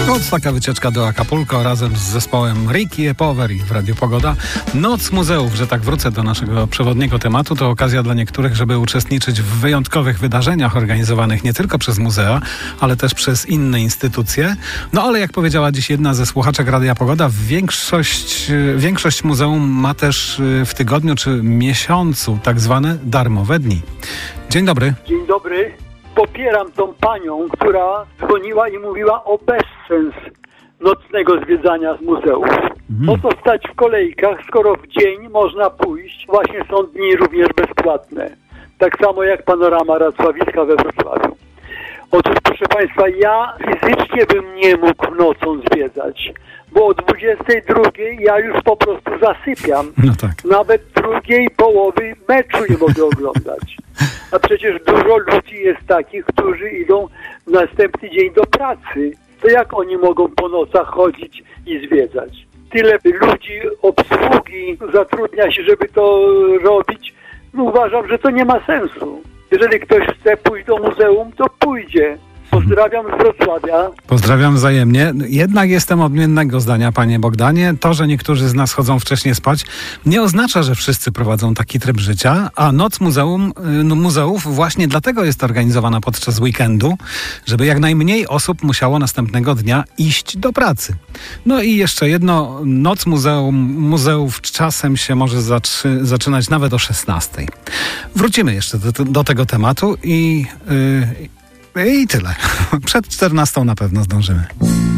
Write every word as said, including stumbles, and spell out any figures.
Noc, taka wycieczka do Acapulco razem z zespołem Ricky e Poveri w Radiu Pogoda. Noc muzeów, że tak wrócę do naszego przewodniego tematu, to okazja dla niektórych, żeby uczestniczyć w wyjątkowych wydarzeniach organizowanych nie tylko przez muzea, ale też przez inne instytucje. No ale jak powiedziała dziś jedna ze słuchaczek Radia Pogoda, większość, większość muzeum ma też w tygodniu czy miesiącu tak zwane darmowe dni. Dzień dobry. Dzień dobry. Popieram tą panią, która dzwoniła i mówiła o bezsens nocnego zwiedzania muzeów. Mhm. Po co stać w kolejkach, skoro w dzień można pójść? Właśnie są dni również bezpłatne. Tak samo jak panorama Racławiska we Wrocławiu. Otóż, proszę państwa, ja fizycznie bym nie mógł nocą zwiedzać, bo o dwudziestej drugiej ja już po prostu zasypiam. No tak. Nawet drugiej połowy meczu nie mogę oglądać. A przecież dużo ludzi jest takich, którzy idą następny dzień do pracy. To jak oni mogą po nocach chodzić i zwiedzać? Tyle ludzi, obsługi zatrudnia się, żeby to robić. No uważam, że to nie ma sensu. Jeżeli ktoś chce pójść do muzeum, to pójdzie. Pozdrawiam z Wrocławia. Pozdrawiam wzajemnie. Jednak jestem odmiennego zdania, panie Bogdanie. To, że niektórzy z nas chodzą wcześniej spać, nie oznacza, że wszyscy prowadzą taki tryb życia, a noc muzeum, no, muzeów właśnie dlatego jest organizowana podczas weekendu, żeby jak najmniej osób musiało następnego dnia iść do pracy. No i jeszcze jedno, noc muzeum, muzeów czasem się może zaczy, zaczynać nawet o szesnastej. Wrócimy jeszcze do, do tego tematu i... Yy, I tyle. Przed czternastą na pewno zdążymy.